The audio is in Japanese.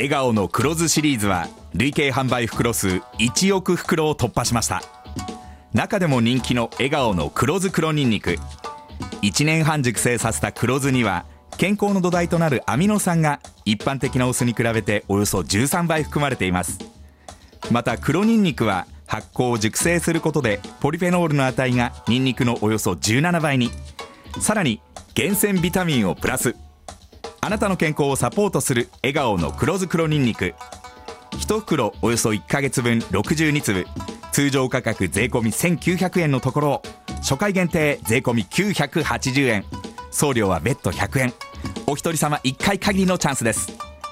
笑顔の黒酢シリーズは累計販売袋数1億袋を突破しました。中でも人気の笑顔の黒酢黒ニンニク、1年半熟成させた黒酢には健康の土台となるアミノ酸が一般的なお酢に比べておよそ13倍含まれています。また黒ニンニクは発酵熟成することでポリフェノールの値がニンニクのおよそ17倍に、さらに厳選ビタミンをプラス。あなたの健康をサポートする笑顔の黒酢黒ニンニク、1袋およそ1ヶ月分62粒、通常価格税込み1900円のところを初回限定税込み980円、送料は別途100円。お一人様1回限りのチャンスです。